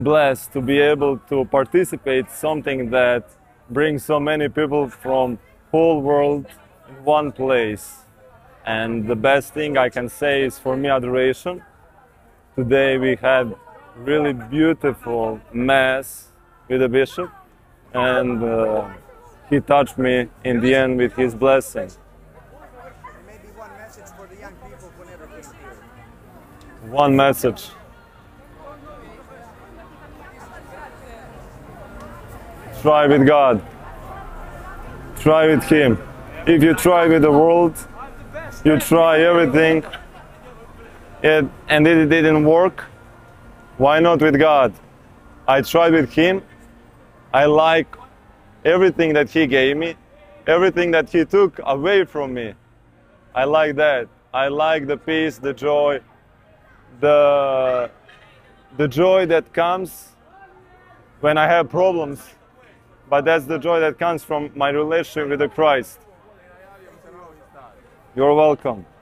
blessed to be able to participate something that brings so many people from whole world in one place. And the best thing I can say is, for me, adoration. Today we had really beautiful mass with the bishop, and he touched me in the end with his blessing. Maybe one message for the young people who never came here. One message. Try with God. Try with Him. If you try with the world, you try everything, and it didn't work, why not with God? I tried with Him. I like everything that He gave me, everything that He took away from me. I like that. I like the peace, the joy, the joy that comes when I have problems. But that's the joy that comes from my relationship with the Christ. You're welcome.